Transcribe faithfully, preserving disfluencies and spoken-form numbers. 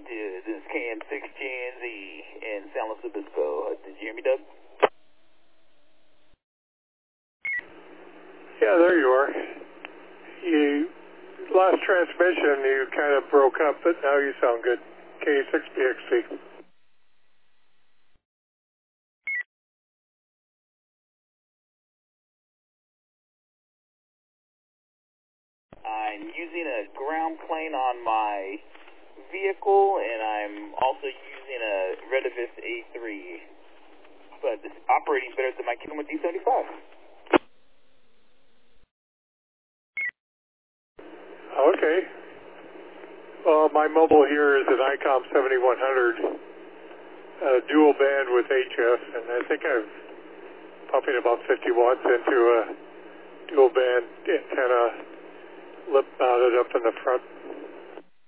Dude, this is K M six J N Z in San Luis Obispo. Did you hear me, Doug? Yeah, there you are. You lost transmission, you kind of broke up, but now you sound good. K six B X T. I'm using a ground plane on my vehicle, and I'm also using a Retevis A three. But it's operating better than my Kinema D seventy-five. Okay. Well, my mobile here is an ICOM seventy-one hundred, uh, dual band with H F, and I think I'm pumping about fifty watts into a dual band antenna lip mounted up in the front.